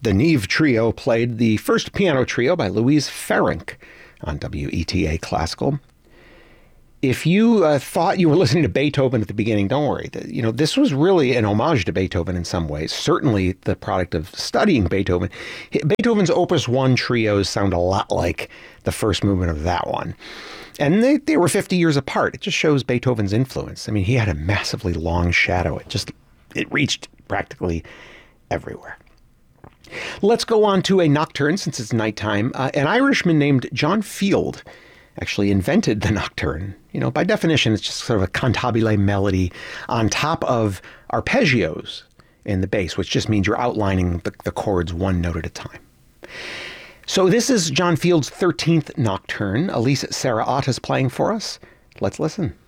The Neve Trio played the first piano trio by Louise Ferenc on WETA Classical. If you thought you were listening to Beethoven at the beginning, don't worry. This was really an homage to Beethoven in some ways, certainly the product of studying Beethoven. Beethoven's Opus 1 trios sound a lot like the first movement of that one. And they were 50 years apart. It just shows Beethoven's influence. I mean, he had a massively long shadow. It reached practically everywhere. Let's go on to a nocturne since it's nighttime. An Irishman named John Field actually invented the nocturne. By definition, it's just sort of a cantabile melody on top of arpeggios in the bass, which just means you're outlining the chords one note at a time. So this is John Field's 13th nocturne. Elise Sarah Ott is playing for us. Let's listen.